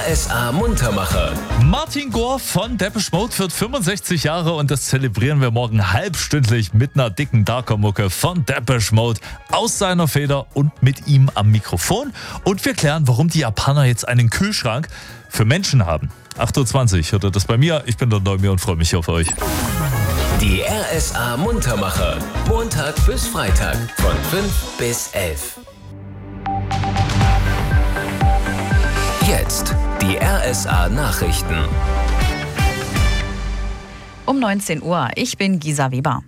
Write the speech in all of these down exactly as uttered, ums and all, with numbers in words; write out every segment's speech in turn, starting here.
R S A Muntermacher. Martin Gore von Depeche Mode wird fünfundsechzig Jahre und das zelebrieren wir morgen halbstündlich mit einer dicken Darker-Mucke von Depeche Mode aus seiner Feder und mit ihm am Mikrofon. Und wir klären, warum die Japaner jetzt einen Kühlschrank für Menschen haben. acht Uhr zwanzig hört ihr das bei mir. Ich bin der Neumi und freue mich auf euch. Die R S A Muntermacher. Montag bis Freitag von fünf bis elf. Jetzt die R S A Nachrichten. Um neunzehn Uhr, ich bin Gisa Weber.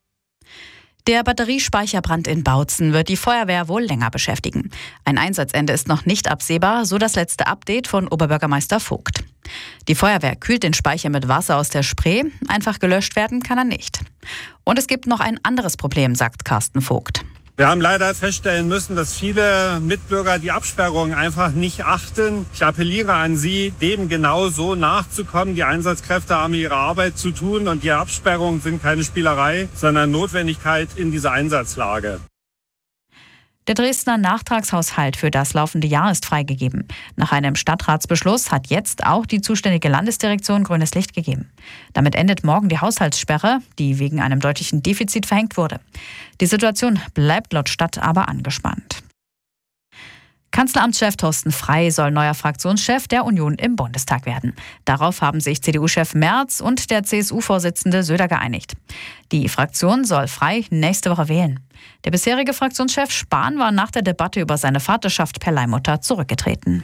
Der Batteriespeicherbrand in Bautzen wird die Feuerwehr wohl länger beschäftigen. Ein Einsatzende ist noch nicht absehbar, so das letzte Update von Oberbürgermeister Vogt. Die Feuerwehr kühlt den Speicher mit Wasser aus der Spree, einfach gelöscht werden kann er nicht. Und es gibt noch ein anderes Problem, sagt Carsten Vogt. Wir haben leider feststellen müssen, dass viele Mitbürger die Absperrungen einfach nicht achten. Ich appelliere an Sie, dem genau so nachzukommen. Die Einsatzkräfte haben ihre Arbeit zu tun und die Absperrungen sind keine Spielerei, sondern Notwendigkeit in dieser Einsatzlage. Der Dresdner Nachtragshaushalt für das laufende Jahr ist freigegeben. Nach einem Stadtratsbeschluss hat jetzt auch die zuständige Landesdirektion grünes Licht gegeben. Damit endet morgen die Haushaltssperre, die wegen einem deutlichen Defizit verhängt wurde. Die Situation bleibt laut Stadt aber angespannt. Kanzleramtschef Thorsten Frey soll neuer Fraktionschef der Union im Bundestag werden. Darauf haben sich C D U-Chef Merz und der C S U-Vorsitzende Söder geeinigt. Die Fraktion soll Frey nächste Woche wählen. Der bisherige Fraktionschef Spahn war nach der Debatte über seine Vaterschaft per Leihmutter zurückgetreten.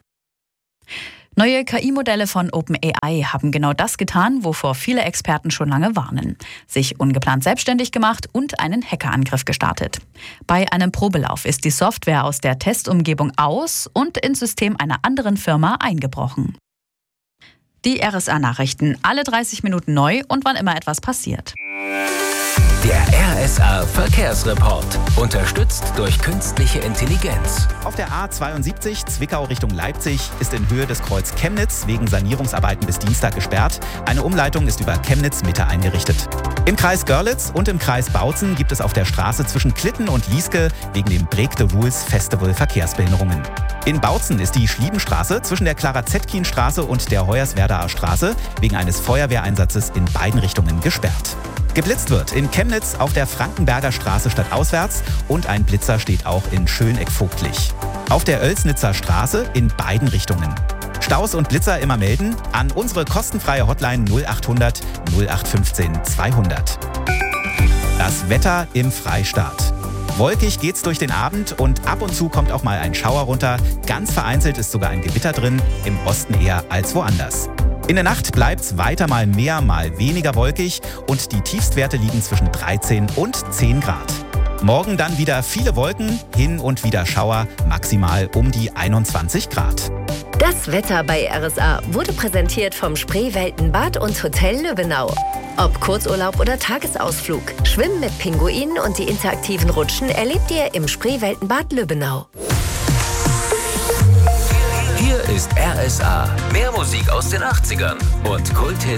Neue K I-Modelle von OpenAI haben genau das getan, wovor viele Experten schon lange warnen. Sich ungeplant selbstständig gemacht und einen Hackerangriff gestartet. Bei einem Probelauf ist die Software aus der Testumgebung aus und ins System einer anderen Firma eingebrochen. Die R S A-Nachrichten, alle dreißig Minuten neu und wann immer etwas passiert. Der R S A Verkehrsreport. Unterstützt durch künstliche Intelligenz. Auf der A zweiundsiebzig Zwickau Richtung Leipzig ist in Höhe des Kreuz Chemnitz wegen Sanierungsarbeiten bis Dienstag gesperrt. Eine Umleitung ist über Chemnitz Mitte eingerichtet. Im Kreis Görlitz und im Kreis Bautzen gibt es auf der Straße zwischen Klitten und Lieske wegen dem Break the Rules Festival Verkehrsbehinderungen. In Bautzen ist die Schliebenstraße zwischen der Clara-Zetkin-Straße und der Hoyerswerdaer Straße wegen eines Feuerwehreinsatzes in beiden Richtungen gesperrt. Geblitzt wird in Chemnitz auf der Frankenberger Straße stadtauswärts und ein Blitzer steht auch in Schöneck-Vogtlich. Auf der Oelsnitzer Straße in beiden Richtungen. Staus und Blitzer immer melden an unsere kostenfreie Hotline null achthundert null acht fünfzehn zweihundert. Das Wetter im Freistaat. Wolkig geht's durch den Abend und ab und zu kommt auch mal ein Schauer runter. Ganz vereinzelt ist sogar ein Gewitter drin, im Osten eher als woanders. In der Nacht bleibt's weiter mal mehr, mal weniger wolkig und die Tiefstwerte liegen zwischen dreizehn und zehn Grad. Morgen dann wieder viele Wolken, hin und wieder Schauer, maximal um die einundzwanzig Grad. Das Wetter bei R S A wurde präsentiert vom Spreeweltenbad und Hotel Lübbenau. Ob Kurzurlaub oder Tagesausflug, Schwimmen mit Pinguinen und die interaktiven Rutschen erlebt ihr im Spreeweltenbad Lübbenau. Hier ist R S A. Mehr Musik aus den achtzigern und Kulthits